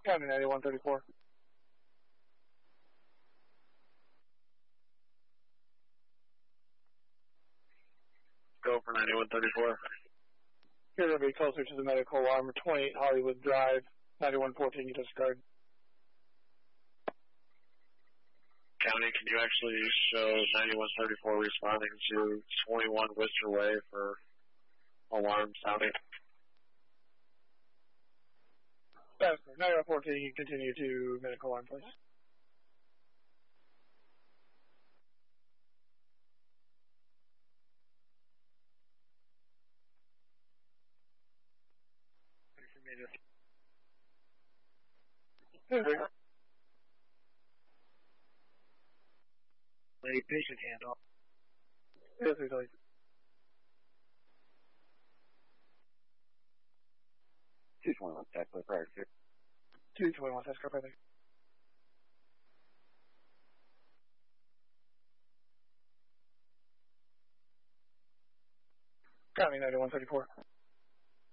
County 9134. Go for 9134. You're going to be closer to the medical alarm, 28 Hollywood Drive, 9114, you discard. County, can you actually show 9134 responding to 21 Worcester Way for alarm sounding? That's correct. 9114, you continue to medical alarm, please. A patient handoff. Yes, please. 221, tackle prior to. 221, that's correct. 9134.